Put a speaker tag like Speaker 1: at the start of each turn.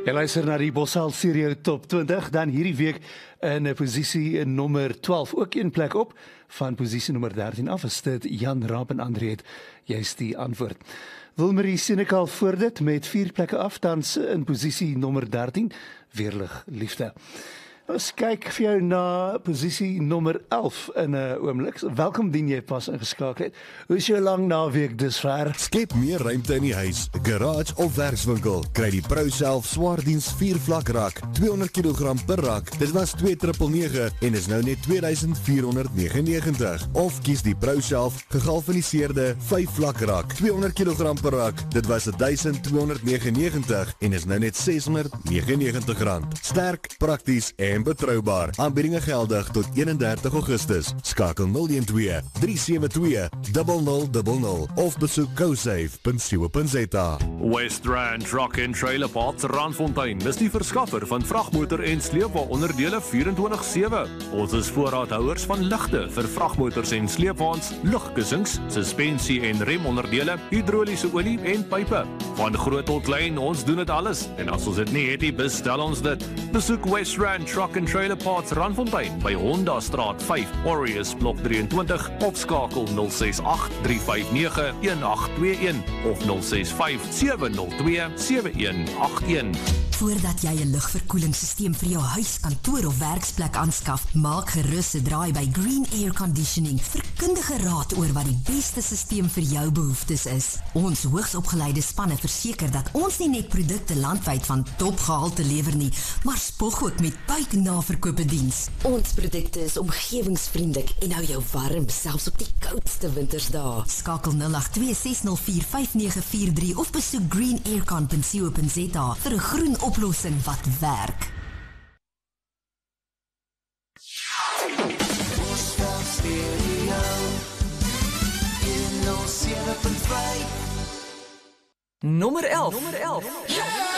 Speaker 1: Jy luister na die Bossal Serie Top 20, dan hierdie week in posisie nommer 12, ook een plek op, van posisie nommer 13 af, is dit Jan Raab en André het juist die antwoord. Wilmarie Senekal voor dit met 4 plekke af, tans in posisie nommer 13, Weerlig Liefde. Ons kyk vir jou na posisie nommer 11 in 'n oomblik. Welkom dien jy pas ingeskakel het. Hoe is jou lang naweek dusver?
Speaker 2: Skep meer ruimte in die huis, garage of werkswinkel. Kry die ProSelf Swaardiens 4-vlak rak, 200 kg per rak. Dit was 2,999 en is nou net 2499. Of kies die ProSelf gegalvaniseerde 5-vlak rak, 200 kg per rak. Dit was 1299 en is nou net R699. Sterk, prakties en betroubaar. Aanbiedinge geldig tot 31 Augustus. Skakel 012 372 0000 of besoek cosafe.co.za.
Speaker 3: West Rand Truck and Trailer Parts Randfontein is die verskaffer van vragmotor en sleepwa-onderdele 24/7. Ons is voorraadhouers van ligte vir vragmotors en sleepwaens, lugkussings, suspensie en remonderdele, hidroliese olie en pype. Van groot tot klein, ons doen dit alles. En as ons dit nie het nie, bestel ons dit. Besoek West Rand Truck and Trailer Parts Randfontein by Honda Straat 5, Aureus Blok 23 of skakel 068 359 1821 of 065 702 7181.
Speaker 4: Voordat jy 'n lugverkoelingssysteem vir jou huis, kantoor of werksplek aanskaf, maak gerus 'n draai by Green Air Conditioning vir kundige raad oor wat die beste systeem vir jou behoeftes is. Ons hoogsopgeleide spanne verseker dat ons nie net produkte landwyd van topgehalte lewer nie, maar spog ook met buiknaverkope diens. Ons produkte is omgewingsvriendelik en hou jou warm, selfs op die koudste wintersdae. Skakel 082 604 5943 of besoek greenaircon.co.za vir 'n groen oplossing wat werk.
Speaker 5: Nommer 11.